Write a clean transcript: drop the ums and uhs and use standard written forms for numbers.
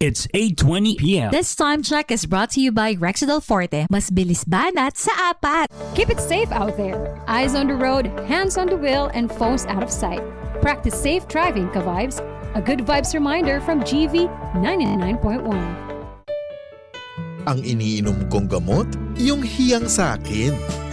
It's 8:20 p.m. This time check is brought to you by Rexidol Forte. Mas bilis banat sa apat. Keep it safe out there. Eyes on the road, hands on the wheel, and phones out of sight. Practice safe driving, ka-vibes. A good vibes reminder from GV 99.1. Ang iniinom kong gamot, yung hiyang sa akin.